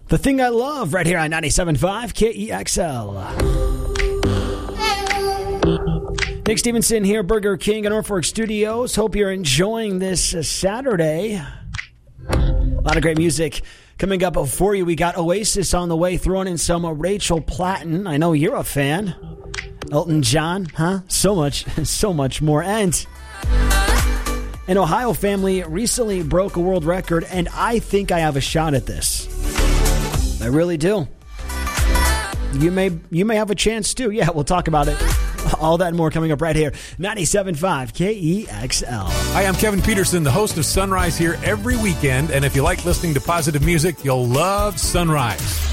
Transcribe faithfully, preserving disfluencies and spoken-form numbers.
The Thing I Love right here on ninety-seven point five K E X L. Nick Stevenson here, Burger King at Norfolk Studios. Hope you're enjoying this uh, Saturday. A lot of great music coming up for you. We got Oasis on the way, throwing in some uh, Rachel Platten. I know you're a fan. Elton John, huh? So much, so much more. And an Ohio family recently broke a world record, and I think I have a shot at this. I really do. You may you may have a chance too. Yeah, we'll talk about it. All that and more coming up right here. ninety-seven point five K E X L. Hi, I'm Kevin Peterson, the host of Sunrise here every weekend. And if you like listening to positive music, you'll love Sunrise.